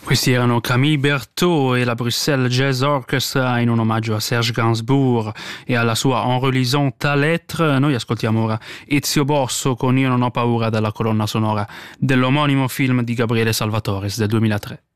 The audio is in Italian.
Questi erano Camille Berthaud e la Bruxelles Jazz Orchestra in un omaggio a Serge Gainsbourg e alla sua En relisant ta lettre. Noi ascoltiamo ora Ezio Bosso con Io non ho paura, dalla colonna sonora dell'omonimo film di Gabriele Salvatores del 2003.